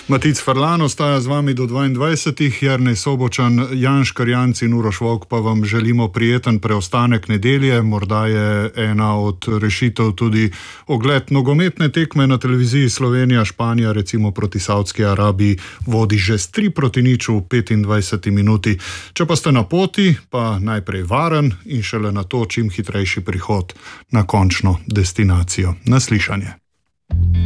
Matic Ferlan ostaja z vami do 22. Jernej Sobočan, Jan Škarjanc in Uroš Volk pa vam želimo prijeten preostanek nedelje. Morda je ena od rešitev tudi ogled nogometne tekme na televiziji Slovenija. Španija recimo proti Saudski Arabiji vodi že s 3-0 v 25 minuti. Če pa ste na poti, pa najprej varen in šele na to čim hitrejši prihod na končno destinacijo. Naslišanje.